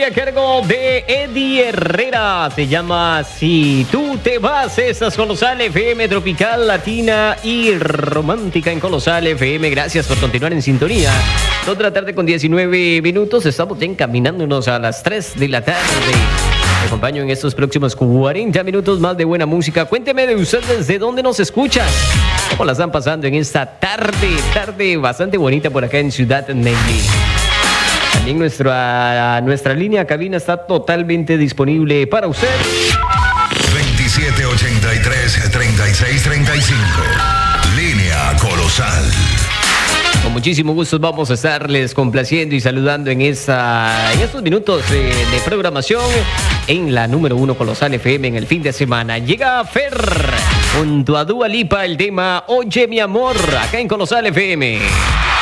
a cargo de Eddie Herrera. Se llama Si tú te vas. Estás Colosal FM, tropical, latina y romántica en Colosal FM. Gracias por continuar en sintonía. 2 de la tarde con 19 minutos. Estamos ya encaminándonos a las 3 de la tarde. Te acompaño en estos próximos 40 minutos más de buena música. Cuénteme de ustedes de dónde nos escuchas. ¿Cómo la están pasando en esta tarde bastante bonita por acá en Ciudad Nelly? También nuestra línea cabina está totalmente disponible para usted. 2783-3635. Línea Colosal. Con muchísimo gusto vamos a estarles complaciendo y saludando en estos minutos de programación en la número 1 Colosal FM en el fin de semana. Llega Fer junto a Dua Lipa el tema Oye mi amor acá en Colosal FM.